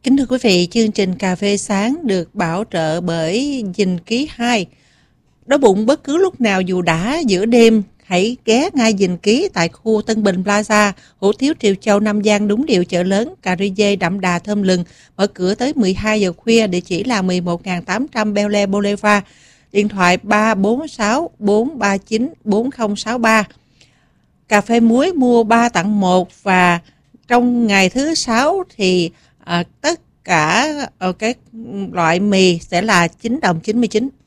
Kính thưa quý vị, chương trình Cà phê sáng được bảo trợ bởi Dình Ký 2. Đói bụng bất cứ lúc nào dù đã giữa đêm, hãy ghé ngay Dình Ký tại khu Tân Bình Plaza, hủ tiếu Triều Châu Nam Giang đúng điều chợ lớn, cà ri dê đậm đà thơm lừng, mở cửa tới 12 giờ khuya, địa chỉ là 11.800 Bel Air Boulevard, điện thoại 346 439 4063. Cà phê muối mua 3 tặng 1 và trong ngày thứ 6 thì tất cả các loại mì sẽ là 9 đồng 99.